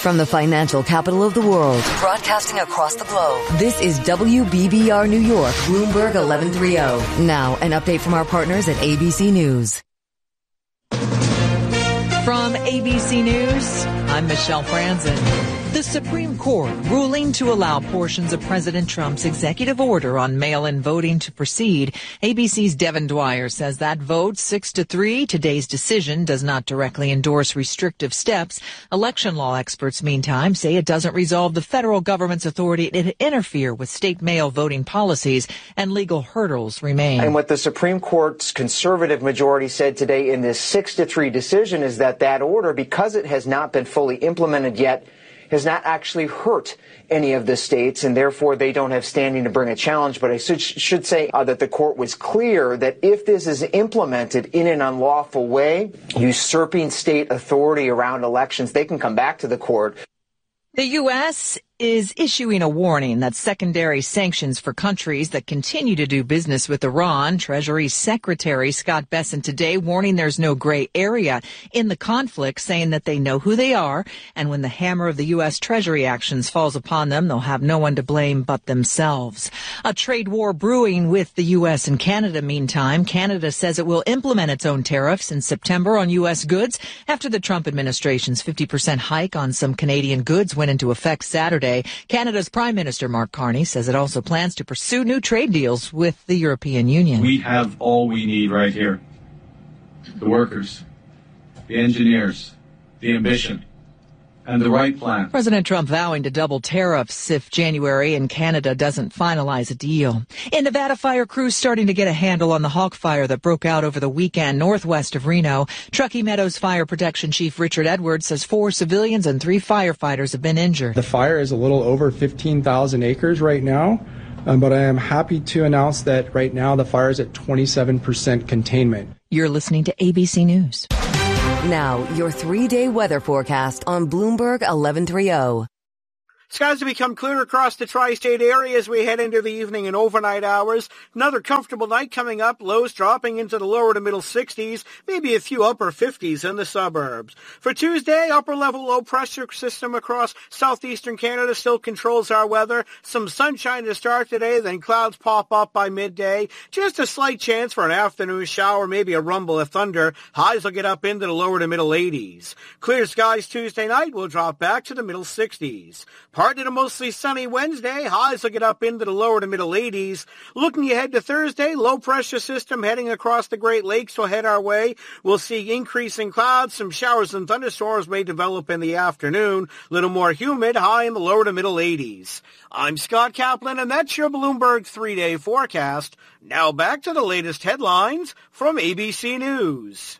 From the financial capital of the world, broadcasting across the globe, this is WBBR New York, Bloomberg 1130. Now, an update from our partners at ABC News. From ABC News, I'm Michelle Franzen. The Supreme Court ruling to allow portions of President Trump's executive order on mail-in voting to proceed. ABC's Devin Dwyer says that vote 6-3. Today's decision does not directly endorse restrictive steps. Election law experts, meantime, say it doesn't resolve the federal government's authority to interfere with state mail voting policies, and legal hurdles remain. And what the Supreme Court's conservative majority said today in this 6-3 decision is that order, because it has not been fully implemented yet, has not actually hurt any of the states, and therefore they don't have standing to bring a challenge. But I should say that the court was clear that if this is implemented in an unlawful way, usurping state authority around elections, they can come back to the court. The U.S. is issuing a warning that secondary sanctions for countries that continue to do business with Iran. Treasury Secretary Scott Bessent today warning there's no gray area in the conflict, saying that they know who they are, and when the hammer of the U.S. Treasury actions falls upon them, they'll have no one to blame but themselves. A trade war brewing with the U.S. and Canada, meantime. Canada says it will implement its own tariffs in September on U.S. goods after the Trump administration's 50% hike on some Canadian goods went into effect Saturday. Canada's Prime Minister Mark Carney says it also plans to pursue new trade deals with the European Union. We have all we need right here. The workers, the engineers, the ambition, and the right plan. President Trump vowing to double tariffs if January and Canada doesn't finalize a deal. In Nevada, fire crews starting to get a handle on the Hawk fire that broke out over the weekend northwest of Reno. Truckee Meadows Fire Protection Chief Richard Edwards says 4 civilians and 3 firefighters have been injured. The fire is a little over 15,000 acres right now, but I am happy to announce that right now the fire is at 27% containment. You're listening to ABC News. Now, your 3-day weather forecast on Bloomberg 1130. Skies will become clear across the tri-state area as we head into the evening and overnight hours. Another comfortable night coming up, lows dropping into the lower to middle 60s, maybe a few upper 50s in the suburbs. For Tuesday, upper-level low-pressure system across southeastern Canada still controls our weather. Some sunshine to start today, then clouds pop up by midday. Just a slight chance for an afternoon shower, maybe a rumble of thunder. Highs will get up into the lower to middle 80s. Clear skies Tuesday night will drop back to the middle 60s. Partly to mostly sunny Wednesday. Highs will get up into the lower to middle 80s. Looking ahead to Thursday, low-pressure system heading across the Great Lakes will head our way. We'll see increasing clouds. Some showers and thunderstorms may develop in the afternoon. A little more humid, high in the lower to middle 80s. I'm Scott Kaplan, and that's your Bloomberg 3-day forecast. Now back to the latest headlines from ABC News.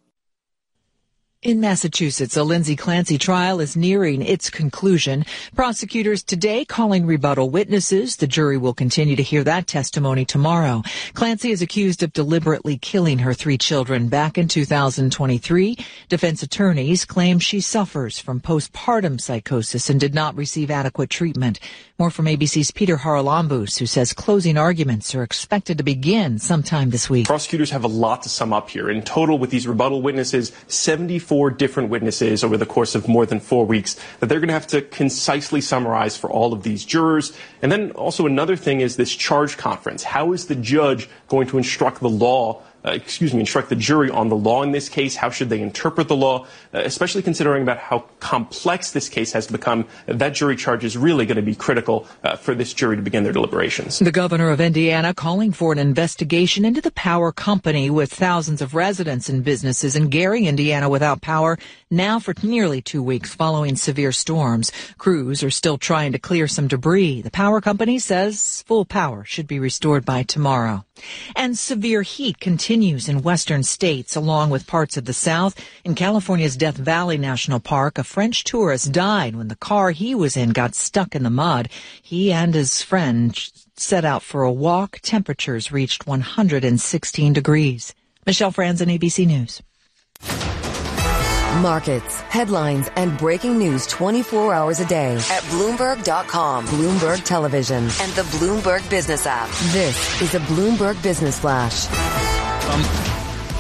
In Massachusetts, a Lindsay Clancy trial is nearing its conclusion. Prosecutors today calling rebuttal witnesses. The jury will continue to hear that testimony tomorrow. Clancy is accused of deliberately killing her 3 children back in 2023. Defense attorneys claim she suffers from postpartum psychosis and did not receive adequate treatment. More from ABC's Peter Haralambous, who says closing arguments are expected to begin sometime this week. Prosecutors have a lot to sum up here. In total, with these rebuttal witnesses, 74 different witnesses over the course of more than 4 weeks that they're going to have to concisely summarize for all of these jurors. And then also another thing is this charge conference. How is the judge going to instruct the jury on the law in this case? How should they interpret the law, especially considering about how complex this case has become? That jury charge is really going to be critical for this jury to begin their deliberations. The governor of Indiana calling for an investigation into the power company with thousands of residents and businesses in Gary, Indiana, without power now for nearly 2 weeks following severe storms. Crews are still trying to clear some debris. The power company says full power should be restored by tomorrow. And severe heat continues in western states along with parts of the south. In California's Death Valley National Park, a French tourist died when the car he was in got stuck in the mud. He and his friend set out for a walk. Temperatures reached 116 degrees. Michelle Franzen, ABC News. Markets, headlines, and breaking news 24 hours a day at Bloomberg.com, Bloomberg Television, and the Bloomberg Business app. This is a Bloomberg Business Flash.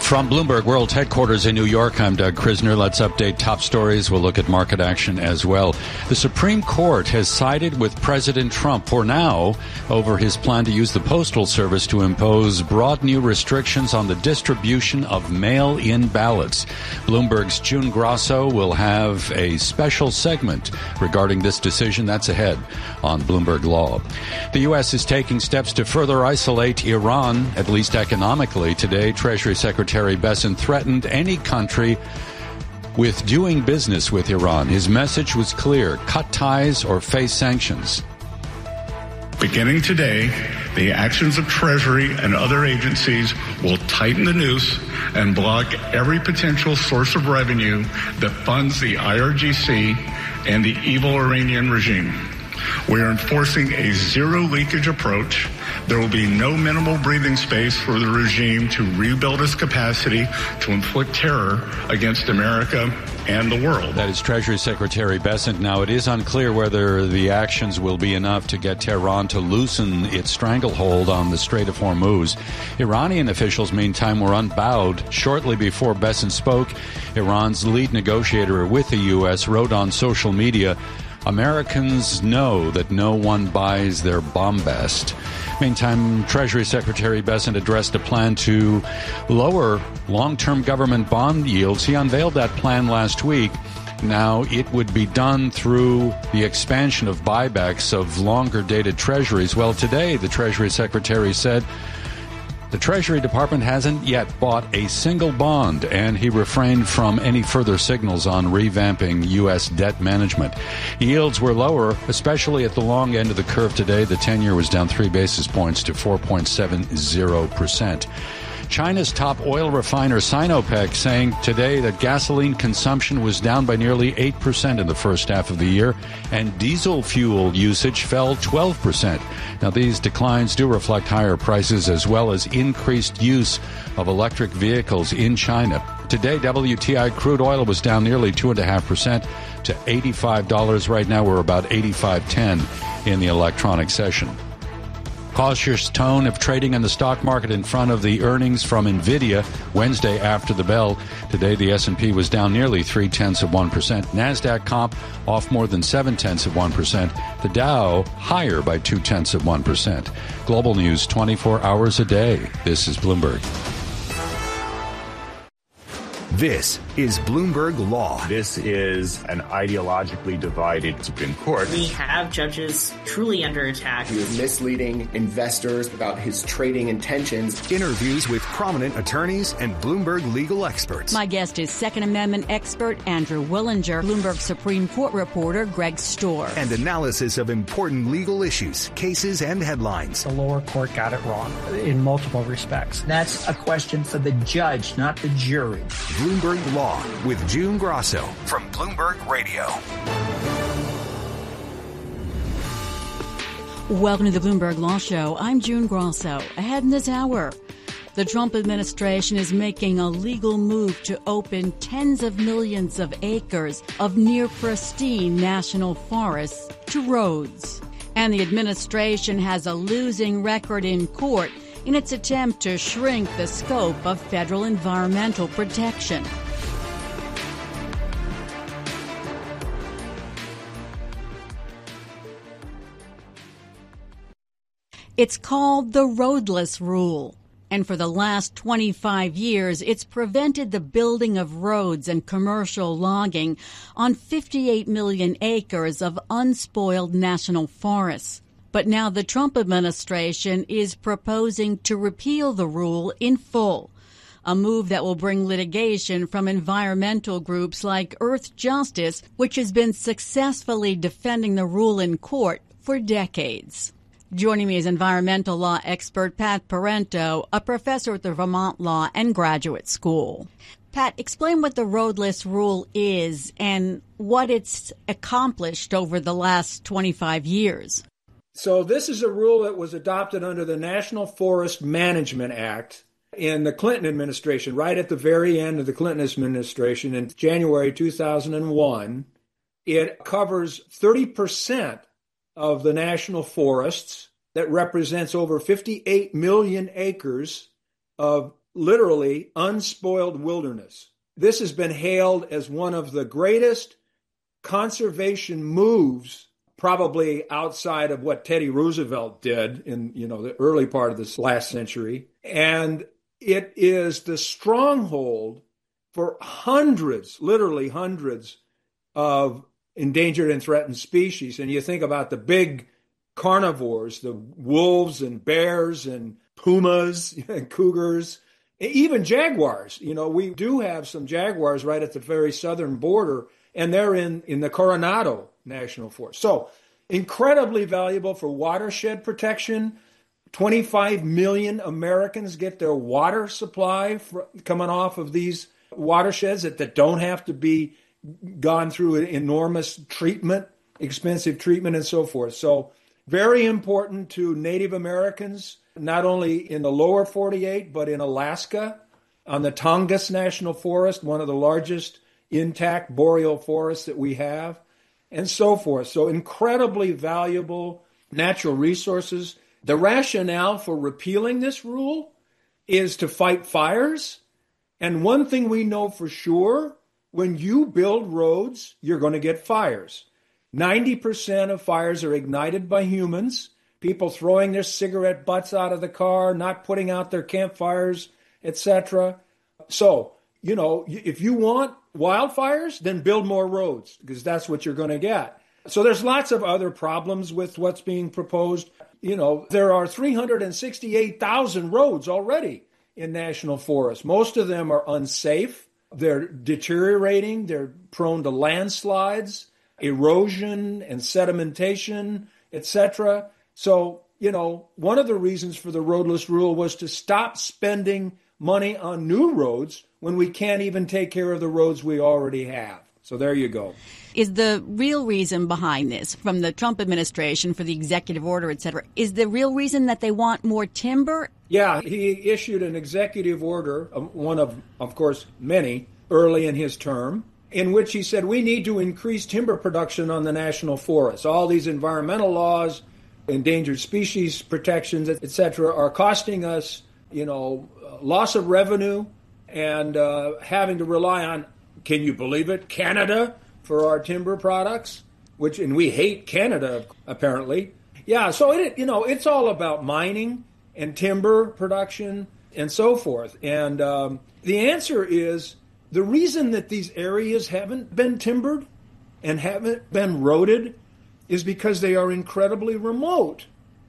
From Bloomberg World Headquarters in New York, I'm Doug Krisner. Let's update top stories. We'll look at market action as well. The Supreme Court has sided with President Trump for now over his plan to use the Postal Service to impose broad new restrictions on the distribution of mail-in ballots. Bloomberg's June Grosso will have a special segment regarding this decision. That's ahead on Bloomberg Law. The U.S. is taking steps to further isolate Iran, at least economically. Today, Treasury Secretary Bessent threatened any country with doing business with Iran. His message was clear: cut ties or face sanctions. Beginning today, the actions of Treasury and other agencies will tighten the noose and block every potential source of revenue that funds the IRGC and the evil Iranian regime. We are enforcing a zero leakage approach. There will be no minimal breathing space for the regime to rebuild its capacity to inflict terror against America and the world. That is Treasury Secretary Bessent. Now, it is unclear whether the actions will be enough to get Tehran to loosen its stranglehold on the Strait of Hormuz. Iranian officials, meantime, were unbowed. Shortly before Bessent spoke, Iran's lead negotiator with the U.S. wrote on social media, "Americans know that no one buys their bombast." Meantime, Treasury Secretary Bessent addressed a plan to lower long-term government bond yields. He unveiled that plan last week. Now, it would be done through the expansion of buybacks of longer-dated treasuries. Well, today, the Treasury Secretary said the Treasury Department hasn't yet bought a single bond, and he refrained from any further signals on revamping U.S. debt management. Yields were lower, especially at the long end of the curve today. The 10-year was down 3 basis points to 4.70%. China's top oil refiner Sinopec saying today that gasoline consumption was down by nearly 8% in the first half of the year, and diesel fuel usage fell 12%. Now, these declines do reflect higher prices as well as increased use of electric vehicles in China. Today, WTI crude oil was down nearly 2.5% to $85. Right now, we're about $85.10 in the electronic session. Cautious tone of trading in the stock market in front of the earnings from NVIDIA Wednesday after the bell. Today, the S&P was down nearly 0.3%. NASDAQ comp off more than 0.7%. The Dow higher by 0.2%. Global news 24 hours a day. This is Bloomberg. This is Bloomberg Law. This is an ideologically divided Supreme Court. We have judges truly under attack. He was misleading investors about his trading intentions. Interviews with prominent attorneys and Bloomberg legal experts. My guest is Second Amendment expert Andrew Willinger, Bloomberg Supreme Court reporter Greg Storr. And analysis of important legal issues, cases, and headlines. The lower court got it wrong in multiple respects. That's a question for the judge, not the jury. Bloomberg Law with June Grosso from Bloomberg Radio. Welcome to the Bloomberg Law Show. I'm June Grosso. Ahead in this hour, the Trump administration is making a legal move to open tens of millions of acres of near pristine national forests to roads. And the administration has a losing record in court in its attempt to shrink the scope of federal environmental protection. It's called the roadless rule, and for the last 25 years, it's prevented the building of roads and commercial logging on 58 million acres of unspoiled national forests. But now the Trump administration is proposing to repeal the rule in full, a move that will bring litigation from environmental groups like Earth Justice, which has been successfully defending the rule in court for decades. Joining me is environmental law expert Pat Parento, a professor at the Vermont Law and Graduate School. Pat, explain what the roadless rule is and what it's accomplished over the last 25 years. So this is a rule that was adopted under the National Forest Management Act in the Clinton administration, right at the very end of the Clinton administration in January 2001. It covers 30% of the national forests. That represents over 58 million acres of literally unspoiled wilderness. This has been hailed as one of the greatest conservation moves, probably outside of what Teddy Roosevelt did in, the early part of this last century. And it is the stronghold for hundreds, literally hundreds of endangered and threatened species. And you think about the big carnivores, the wolves and bears and pumas and cougars, even jaguars. We do have some jaguars right at the very southern border, and they're in the Coronado National Forest. So incredibly valuable for watershed protection. 25 million Americans get their water supply coming off of these watersheds that don't have to be gone through an enormous treatment, expensive treatment, and so forth. So very important to Native Americans, not only in the lower 48, but in Alaska, on the Tongass National Forest, one of the largest intact boreal forests that we have, and so forth. So incredibly valuable natural resources. The rationale for repealing this rule is to fight fires. And one thing we know for sure, when you build roads, you're going to get fires. 90% of fires are ignited by humans, people throwing their cigarette butts out of the car, not putting out their campfires, etc. So, if you want wildfires, then build more roads, because that's what you're going to get. So there's lots of other problems with what's being proposed. There are 368,000 roads already in national forests. Most of them are unsafe. They're deteriorating. They're prone to landslides, erosion and sedimentation, etc. So, one of the reasons for the roadless rule was to stop spending money on new roads when we can't even take care of the roads we already have. So there you go. Is the real reason behind this, from the Trump administration for the executive order, et cetera, is the real reason that they want more timber? Yeah, he issued an executive order, one of course, many, early in his term, in which he said we need to increase timber production on the national forests. All these environmental laws, endangered species protections, et cetera, are costing us, loss of revenue and having to rely on, can you believe it, Canada for our timber products, and we hate Canada, apparently. Yeah, so it's all about mining and timber production and so forth. And the answer is, the reason that these areas haven't been timbered and haven't been roaded is because they are incredibly remote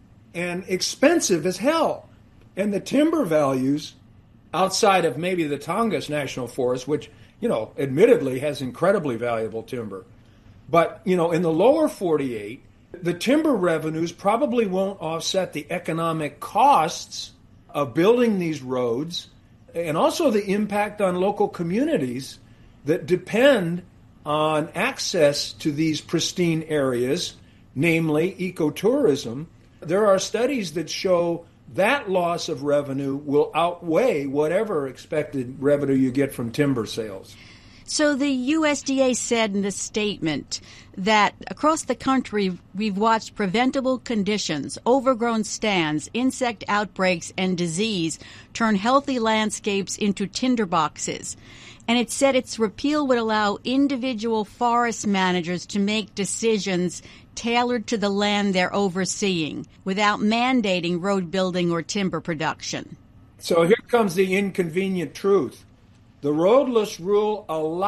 and expensive as hell. And the timber values outside of maybe the Tongass National Forest, which, admittedly has incredibly valuable timber. But, in the lower 48, the timber revenues probably won't offset the economic costs of building these roads, and also the impact on local communities that depend on access to these pristine areas, namely ecotourism. There are studies that show that loss of revenue will outweigh whatever expected revenue you get from timber sales. So the USDA said in this statement that across the country, we've watched preventable conditions, overgrown stands, insect outbreaks, and disease turn healthy landscapes into tinderboxes. And it said its repeal would allow individual forest managers to make decisions tailored to the land they're overseeing without mandating road building or timber production. So here comes the inconvenient truth. The roadless rule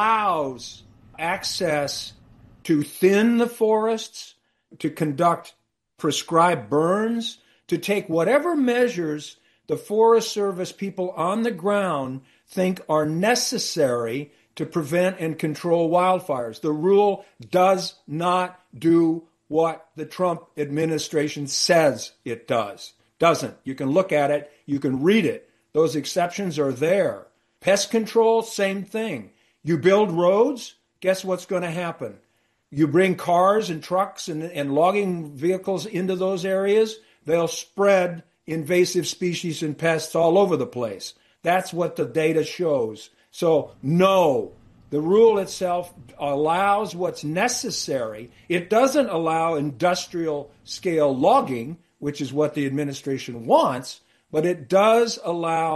allows access to thin the forests, to conduct prescribed burns, to take whatever measures the Forest Service people on the ground think are necessary to prevent and control wildfires. The rule does not do what the Trump administration says it does. Doesn't. You can look at it, you can read it. Those exceptions are there. Pest control, same thing. You build roads, guess what's going to happen? You bring cars and trucks and logging vehicles into those areas, they'll spread invasive species and pests all over the place. That's what the data shows. So, no, the rule itself allows what's necessary. It doesn't allow industrial scale logging, which is what the administration wants, but it does allow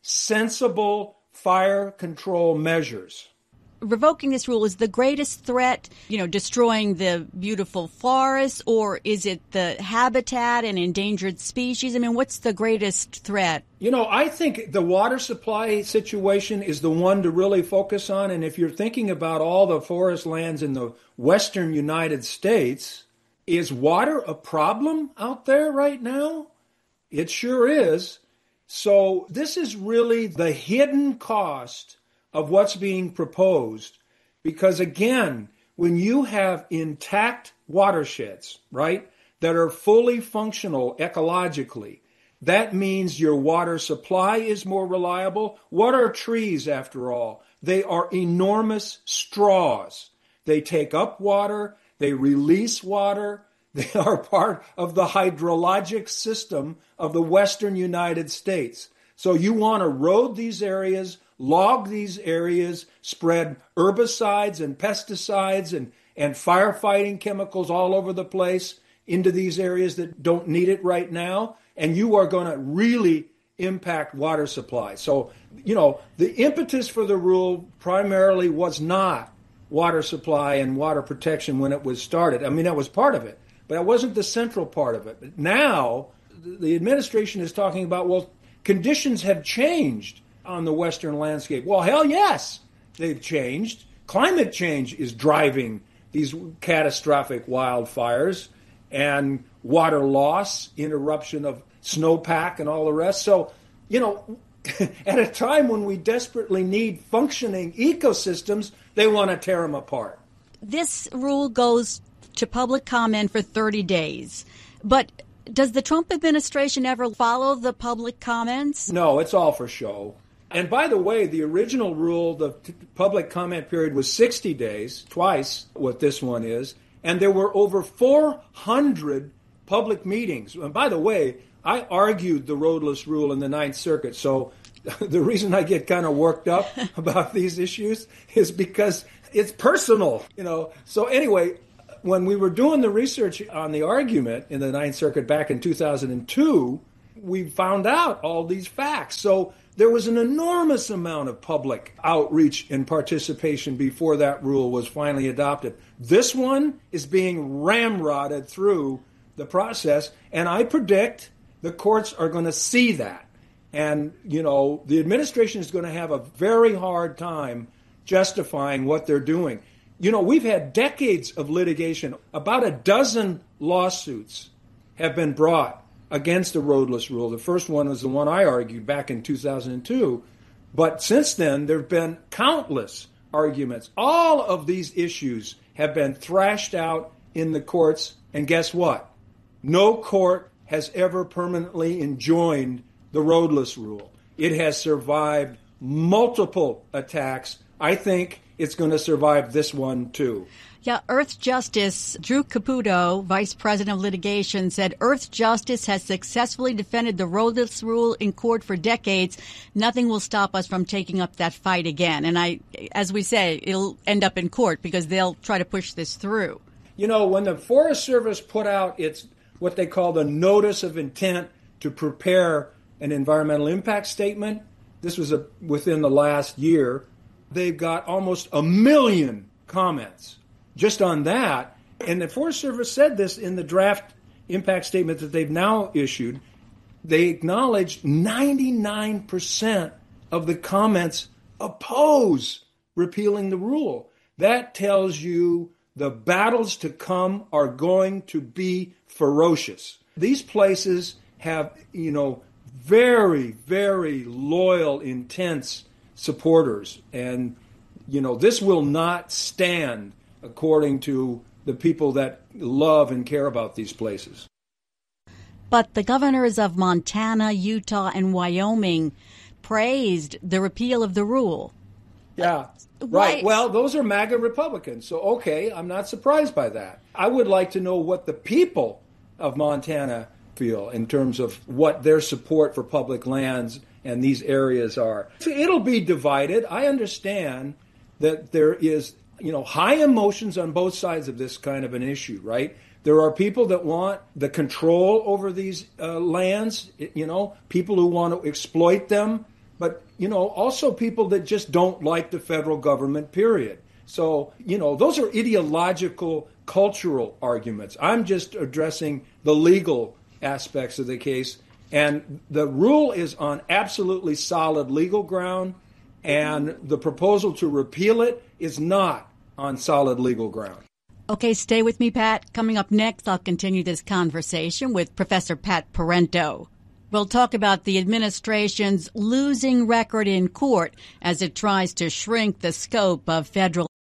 sensible fire control measures. Revoking this rule is the greatest threat, destroying the beautiful forests, or is it the habitat and endangered species? I mean, what's the greatest threat? I think the water supply situation is the one to really focus on. And if you're thinking about all the forest lands in the western United States, is water a problem out there right now? It sure is. So this is really the hidden cost of what's being proposed, because again, when you have intact watersheds, right, that are fully functional ecologically, that means your water supply is more reliable. What are trees, after all? They are enormous straws. They take up water, they release water, they are part of the hydrologic system of the western United States. So you want to erode these areas, log these areas, spread herbicides and pesticides and firefighting chemicals all over the place into these areas that don't need it right now, and you are going to really impact water supply. So, the impetus for the rule primarily was not water supply and water protection when it was started. I mean, that was part of it, but that wasn't the central part of it. But now, the administration is talking about, well, conditions have changed on the western landscape. Well, hell yes, they've changed. Climate change is driving these catastrophic wildfires and water loss, interruption of snowpack and all the rest. So, at a time when we desperately need functioning ecosystems, they want to tear them apart. This rule goes to public comment for 30 days. But does the Trump administration ever follow the public comments? No, it's all for show. And by the way, the original rule, the public comment period was 60 days, twice what this one is. And there were over 400 public meetings. And by the way, I argued the roadless rule in the Ninth Circuit. So the reason I get kind of worked up about these issues is because it's personal, So anyway, when we were doing the research on the argument in the Ninth Circuit back in 2002, we found out all these facts. So there was an enormous amount of public outreach and participation before that rule was finally adopted. This one is being ramrodded through the process, and I predict the courts are going to see that. And, the administration is going to have a very hard time justifying what they're doing. We've had decades of litigation. About a dozen lawsuits have been brought against the roadless rule. The first one was the one I argued back in 2002. But since then, there have been countless arguments. All of these issues have been thrashed out in the courts. And guess what? No court has ever permanently enjoined the roadless rule. It has survived multiple attacks. I think it's going to survive this one, too. Yeah, Earth Justice Drew Caputo, Vice President of Litigation, said Earth Justice has successfully defended the roadless rule in court for decades. Nothing will stop us from taking up that fight again. And as we say, it'll end up in court because they'll try to push this through. When the Forest Service put out its what they call the Notice of Intent to prepare an environmental impact statement, this was within the last year, they've got almost 1 million comments just on that. And the Forest Service said this in the draft impact statement that they've now issued. They acknowledge 99% of the comments oppose repealing the rule. That tells you the battles to come are going to be ferocious. These places have, very, very loyal, intense supporters. And, this will not stand according to the people that love and care about these places. But the governors of Montana, Utah, and Wyoming praised the repeal of the rule. Yeah, right. Well, those are MAGA Republicans. So, okay, I'm not surprised by that. I would like to know what the people of Montana feel in terms of what their support for public lands and these areas are. It'll be divided. I understand that there is, high emotions on both sides of this kind of an issue, right? There are people that want the control over these lands, people who want to exploit them but, also people that just don't like the federal government, period. So, those are ideological, cultural arguments. I'm just addressing the legal aspects of the case. And the rule is on absolutely solid legal ground, and the proposal to repeal it is not on solid legal ground. Okay, stay with me, Pat. Coming up next, I'll continue this conversation with Professor Pat Parenteau. We'll talk about the administration's losing record in court as it tries to shrink the scope of federal